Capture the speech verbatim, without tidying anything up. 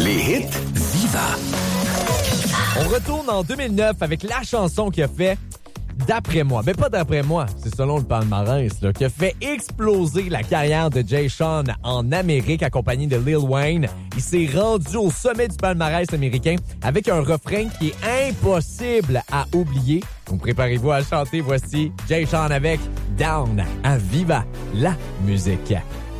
Les hits Viva. On retourne en deux mille neuf avec la chanson qui a fait, d'après moi, mais pas d'après moi, c'est selon le palmarès, là, qui a fait exploser la carrière de Jay Sean en Amérique, accompagné de Lil Wayne. Il s'est rendu au sommet du palmarès américain avec un refrain qui est impossible à oublier. Donc préparez-vous à chanter. Voici Jay Sean avec Down à Viva la musique.